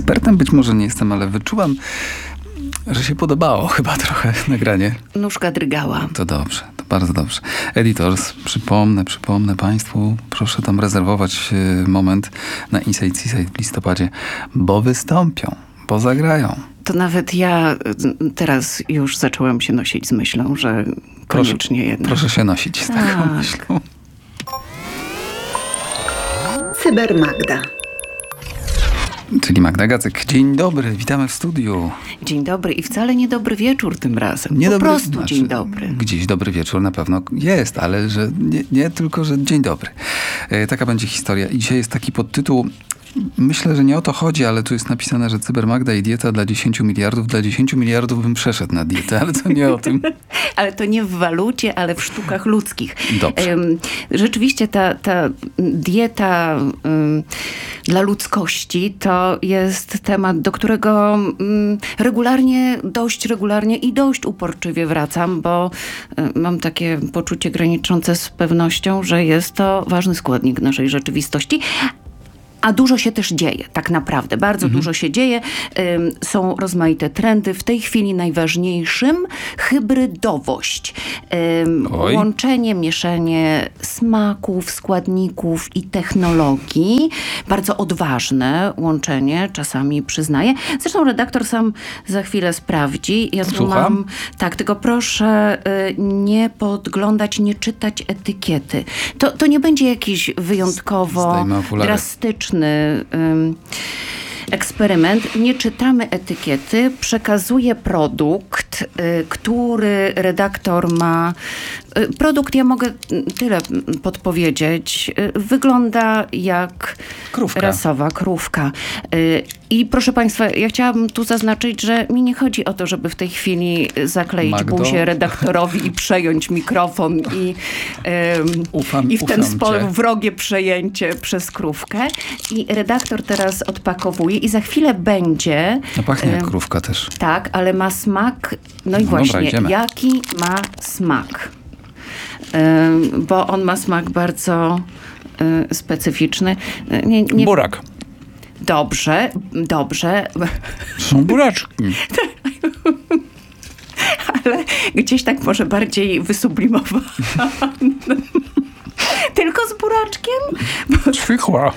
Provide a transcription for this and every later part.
ekspertem być może nie jestem, ale wyczuwam, że się podobało chyba trochę nagranie. Nóżka drgała. To dobrze, to bardzo dobrze. Editors, przypomnę Państwu, proszę tam rezerwować moment na Inside Seaside w listopadzie, bo wystąpią, bo zagrają. To nawet ja teraz już zaczęłam się nosić z myślą, że koniecznie jednak. Proszę się nosić z taką myślą. Cybermagda. Czyli Magda Gacek. Dzień dobry, witamy w studiu. Dzień dobry i wcale nie dobry wieczór tym razem. Nie po dobry, prostu znaczy, dzień dobry. Gdzieś dobry wieczór na pewno jest, ale że nie tylko, że dzień dobry. Taka będzie historia. I dzisiaj jest taki podtytuł. Myślę, że nie o to chodzi, ale tu jest napisane, że Cybermagda i dieta dla 10 miliardów. Dla 10 miliardów bym przeszedł na dietę, ale to nie o tym. Ale to nie w walucie, ale w sztukach ludzkich. Dobrze. Rzeczywiście ta dieta dla ludzkości to jest temat, do którego dość regularnie i dość uporczywie wracam, bo mam takie poczucie graniczące z pewnością, że jest to ważny składnik naszej rzeczywistości. A dużo się też dzieje, tak naprawdę. Bardzo dużo się dzieje. Są rozmaite trendy. W tej chwili najważniejszym hybrydowość. Łączenie, mieszanie smaków, składników i technologii. Bardzo odważne łączenie, czasami przyznaję. Zresztą redaktor sam za chwilę sprawdzi. Ja tu mam... Tak, tylko proszę nie podglądać, nie czytać etykiety. To nie będzie jakiś wyjątkowo drastyczny eksperyment. Nie czytamy etykiety. Przekazuję produkt, który redaktor ma. Produkt, ja mogę tyle podpowiedzieć. Wygląda jak rasowa krówka. I proszę Państwa, ja chciałabym tu zaznaczyć, że mi nie chodzi o to, żeby w tej chwili zakleić buzię redaktorowi i przejąć mikrofon i w ten sposób wrogie przejęcie przez krówkę. I redaktor teraz odpakowuje i za chwilę będzie... No pachnie jak krówka też. Tak, ale ma smak... No i właśnie, dobra, jaki ma smak? Bo on ma smak bardzo specyficzny. Burak. Dobrze. Są buraczki. Ale gdzieś tak może bardziej wysublimowane. Tylko z buraczkiem? Ćwichła.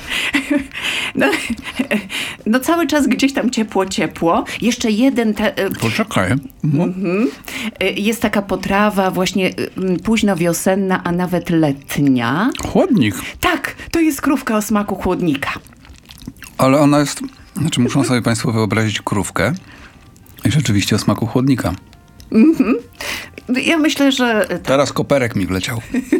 No cały czas gdzieś tam ciepło. Jeszcze jeden... Poczekaj. Jest taka potrawa właśnie późno wiosenna, a nawet letnia. Chłodnik. Tak, to jest krówka o smaku chłodnika. Ale ona jest... Znaczy muszą sobie Państwo wyobrazić krówkę i rzeczywiście o smaku chłodnika. Ja myślę, że... Teraz koperek mi wleciał.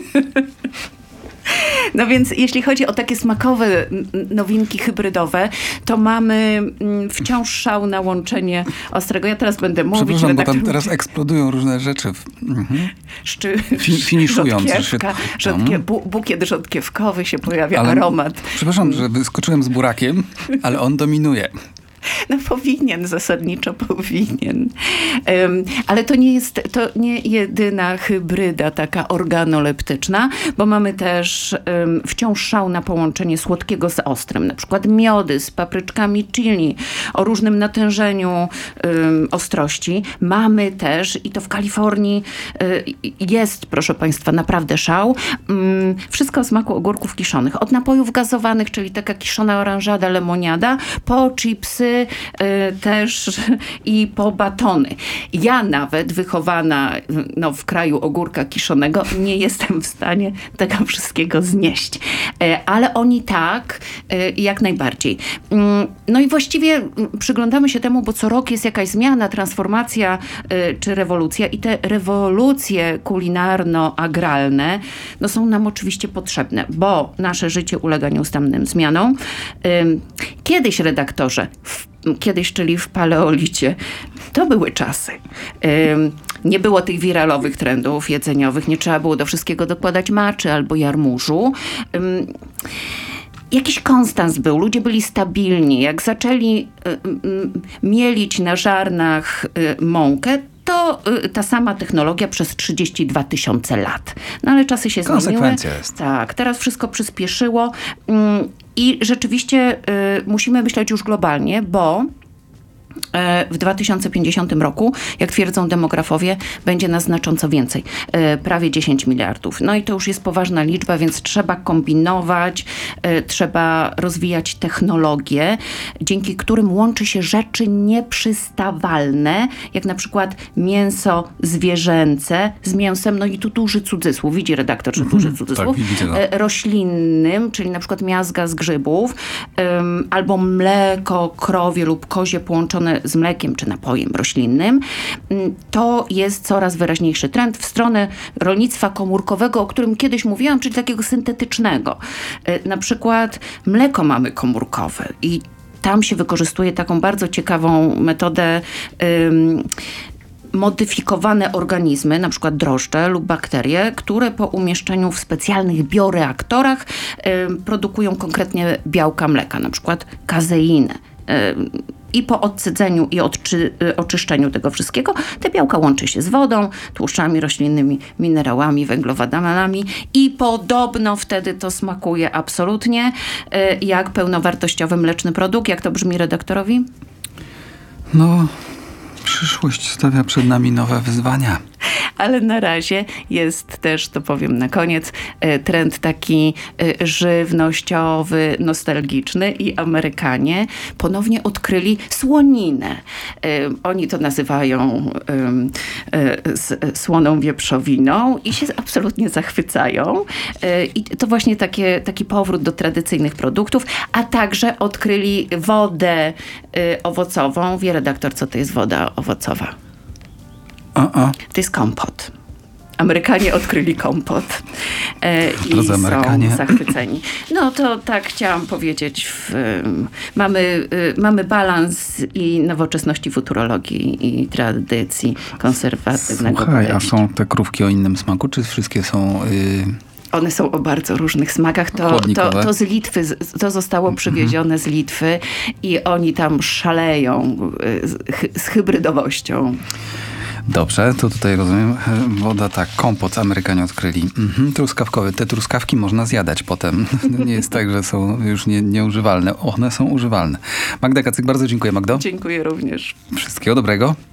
No więc jeśli chodzi o takie smakowe nowinki hybrydowe, to mamy wciąż szał na łączenie ostrego. Ja teraz będę mówić. Przepraszam, bo tam teraz eksplodują różne rzeczy. Finiszując. Bukiet rzodkiewkowy się pojawia, aromat. Przepraszam, że wyskoczyłem z burakiem, ale on dominuje. No powinien, zasadniczo powinien. Ale to nie jedyna hybryda taka organoleptyczna, bo mamy też wciąż szał na połączenie słodkiego z ostrym. Na przykład miody z papryczkami chili o różnym natężeniu ostrości. Mamy też, i to w Kalifornii jest, proszę Państwa, naprawdę szał. Wszystko o smaku ogórków kiszonych. Od napojów gazowanych, czyli taka kiszona oranżada, lemoniada, po chipsy, też i po batony. Ja nawet wychowana w kraju ogórka kiszonego nie jestem w stanie tego wszystkiego znieść. Ale oni tak, jak najbardziej. No i właściwie przyglądamy się temu, bo co rok jest jakaś zmiana, transformacja czy rewolucja i te rewolucje kulinarno-agralne są nam oczywiście potrzebne, bo nasze życie ulega nieustannym zmianom. Kiedyś, redaktorze, czyli w paleolicie, to były czasy. Nie było tych wiralowych trendów jedzeniowych, nie trzeba było do wszystkiego dokładać maczy albo jarmużu. Jakiś konstans był, ludzie byli stabilni. Jak zaczęli mielić na żarnach mąkę, to ta sama technologia przez 32 000 lat. No ale czasy się zmieniły. Konsekwencja jest. Tak, teraz wszystko przyspieszyło. I rzeczywiście musimy myśleć już globalnie, bo w 2050 roku, jak twierdzą demografowie, będzie nas znacząco więcej. Prawie 10 miliardów. No i to już jest poważna liczba, więc trzeba kombinować, trzeba rozwijać technologie, dzięki którym łączy się rzeczy nieprzystawalne, jak na przykład mięso zwierzęce z mięsem, no i tu duży cudzysłów, widzi redaktor, że duży cudzysłów, Tak, widzę go. roślinnym, czyli na przykład miazga z grzybów, albo mleko krowie lub kozie połączone z mlekiem czy napojem roślinnym, to jest coraz wyraźniejszy trend w stronę rolnictwa komórkowego, o którym kiedyś mówiłam, czyli takiego syntetycznego. Na przykład mleko mamy komórkowe i tam się wykorzystuje taką bardzo ciekawą metodę modyfikowane organizmy, na przykład drożdże lub bakterie, które po umieszczeniu w specjalnych bioreaktorach produkują konkretnie białka mleka, na przykład kazeinę. I po odcydzeniu i oczyszczeniu tego wszystkiego, te białka łączy się z wodą, tłuszczami roślinnymi, minerałami, węglowodanami i podobno wtedy to smakuje absolutnie jak pełnowartościowy mleczny produkt. Jak to brzmi redaktorowi? No, przyszłość stawia przed nami nowe wyzwania. Ale na razie jest też, to powiem na koniec, trend taki żywnościowy, nostalgiczny i Amerykanie ponownie odkryli słoninę. Oni to nazywają słoną wieprzowiną i się absolutnie zachwycają. I to właśnie taki powrót do tradycyjnych produktów, a także odkryli wodę owocową. Wie redaktor, co to jest woda owocowa? To jest kompot. Amerykanie odkryli kompot i Drodzy Amerykanie. są zachwyceni. No to tak chciałam powiedzieć. Mamy balans i nowoczesności futurologii i tradycji konserwatywnego Słuchaj, a podejścia. są te krówki o innym smaku, czy wszystkie są... One są o bardzo różnych smakach. To z Litwy, to zostało przywiezione z Litwy i oni tam szaleją z hybrydowością. Dobrze, to tutaj rozumiem. Woda, tak, kompot Amerykanie odkryli. Truskawkowe. Te truskawki można zjadać potem. Nie jest tak, że są już nieużywalne. One są używalne. Magda Kacyk, bardzo dziękuję, Magdo. Dziękuję również. Wszystkiego dobrego.